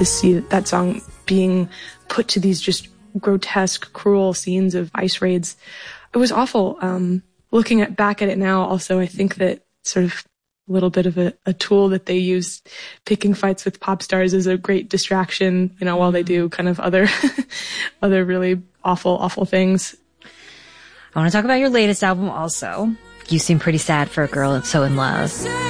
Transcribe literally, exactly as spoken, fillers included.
to see that song being put to these just grotesque, cruel scenes of ice raids. It was awful. Um, looking at back at it now, also, I think that sort of a little bit of a, a tool that they use, picking fights with pop stars, is a great distraction, you know, while they do kind of other, other really awful, awful things. I want to talk about your latest album also. You seem pretty sad for a girl so in love.